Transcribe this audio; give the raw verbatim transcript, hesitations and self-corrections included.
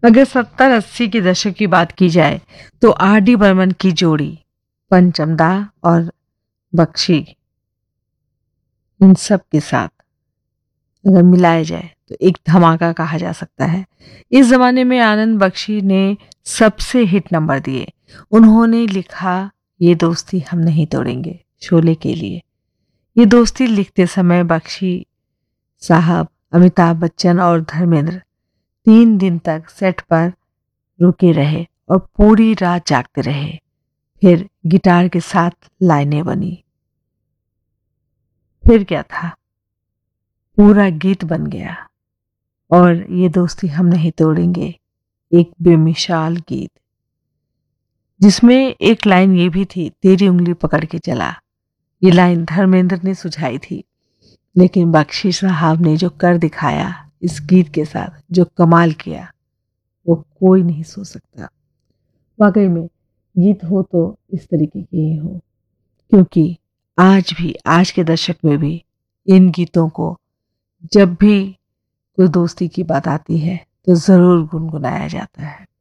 अगर सत्तर अस्सी के दशक की बात की जाए तो आर डी बर्मन की जोड़ी पंचमदा और बख्शी, इन सब के साथ अगर मिलाया जाए तो एक धमाका कहा जा सकता है। इस जमाने में आनंद बख्शी ने सबसे हिट नंबर दिए। उन्होंने लिखा ये दोस्ती हम नहीं तोड़ेंगे शोले के लिए। ये दोस्ती लिखते समय बख्शी साहब, अमिताभ बच्चन और धर्मेंद्र तीन दिन तक सेट पर रुके रहे और पूरी रात जागते रहे। फिर गिटार के साथ लाइनें बनी। फिर क्या था, पूरा गीत बन गया। और ये दोस्ती हम नहीं तोड़ेंगे एक बेमिसाल गीत, जिसमें एक लाइन ये भी थी, तेरी उंगली पकड़ के चला। ये लाइन धर्मेंद्र ने सुझाई थी, लेकिन बख्शी साहब ने जो कर दिखाया इस गीत के साथ, जो कमाल किया, वो कोई नहीं सोच सकता। वाकई में गीत हो तो इस तरीके के ही हो, क्योंकि आज भी, आज के दशक में भी इन गीतों को जब भी कोई दोस्ती की बात आती है तो जरूर गुनगुनाया जाता है।